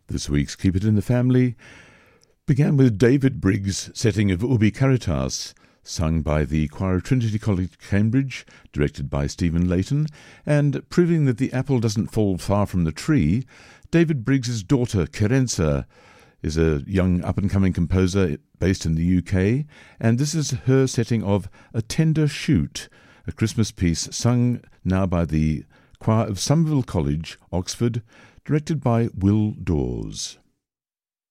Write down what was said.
This week's Keep It in the Family began with David Briggs' setting of Ubi Caritas, sung by the choir of Trinity College, Cambridge, directed by Stephen Layton, and proving that the apple doesn't fall far from the tree, David Briggs' daughter, Kerensa, is a young up-and-coming composer based in the UK, and this is her setting of A Tender Shoot, a Christmas piece sung now by the choir of Somerville College, Oxford, directed by Will Dawes.